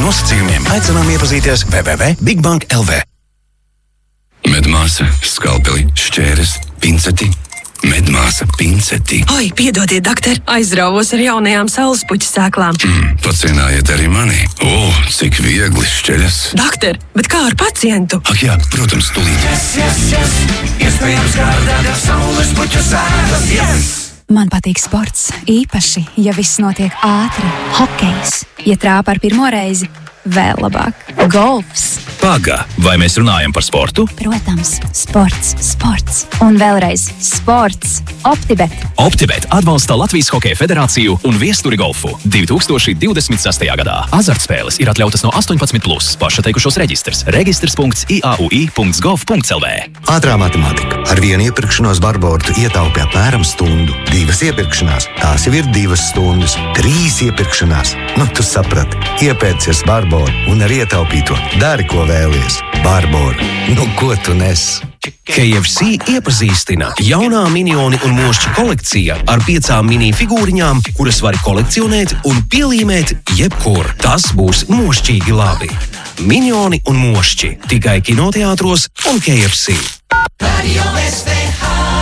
nosacījumiem aicinām iepazīties www.bigbank.lv. Medmāsa, skalpeli, šķēres, pinceti. Medmāsa, pinceti. Oi, piedodiet, doktor, aizrauvos ar jaunajām saulespuķu sēklām. Pacienājiet arī mani. Cik viegli šķeļas. Doktor, bet kā ar pacientu? Ak jā, protams, tūlīt. Iespējams, kārdāk saulespuķu sēklas, Man patīk sports, īpaši, ja viss notiek ātri. Hokejs, ja trāpa ar pirmo reizi, vēl labāk. Golfs. Paga, vai mēs runājam par sportu? Protams, sports. Un vēlreiz sports. Optibet. Optibet atbalsta Latvijas Hokeja federāciju un Viesturi golfu 2026. gadā. Azartspēles ir atļautas no 18+. Pašateikušos reģistrs. Reģistrs.iaui.gov.lv. Ātrā matemātika. Ar vienu iepirkšanos Barboru ietaupi apmēram stundu. 2 iepirkšanās, tās jau ir 2 stundas. 3 iepirkšanās, tu saprati. Iepērcies Barboru un ar ietaupīto dari, ko vēlies. Barboru, ko tu nes? KFC iepazīstina jaunā minioni un mošķi kolekcija ar 5 mini figūriņām, kuras var kolekcionēt un pielīmēt jebkur. Tas būs mošķīgi labi. Minioni un mošķi tikai kinoteātros un KFC. Radio SVH.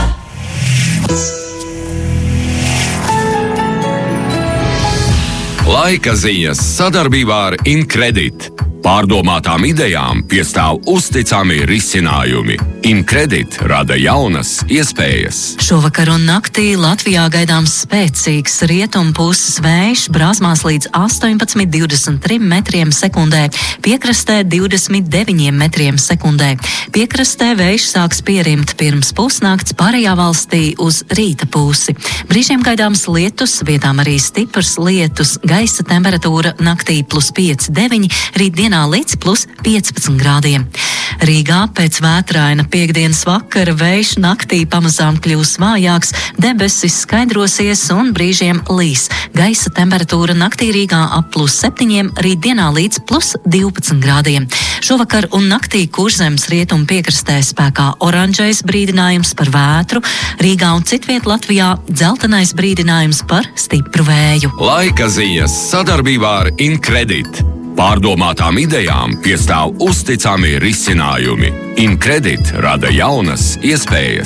Laika ziņas sadarbībā ar Incredit. Pārdomātām idejām piestāv uzticami risinājumi. Incredit rada jaunas iespējas. Šovakar un naktī Latvijā gaidāms spēcīgs rietumpuses vējš, brāzmās līdz 18–23 metriem sekundē, piekrastē 29 metriem sekundē. Piekrastē vējš sāks pierimt pirms pusnakts, pārējā valstī uz rīta pusi. Brīžiem gaidāms lietus, vietām arī stiprs lietus, gaisa temperatūra naktī +5–9, rītdienā līdz +15 grādiem. Rīgā pēc vētraina piektdienas vakara vējš naktī pamazām kļūs vājāks, debesis skaidrosies un brīžiem līs. Gaisa temperatūra naktī Rīgā ap +7, rītdienā līdz +12 grādiem. Šovakar un naktī Kurzemes rietumu piekrastē spēkā oranžais brīdinājums par vētru, Rīgā un citviet Latvijā dzeltenais brīdinājums par stipru vēju. Laika ziņas sadarbībā ar Incredit. Pārdomātām idejām piestāv uzticami risinājumi. Incredit rada jaunas iespējas.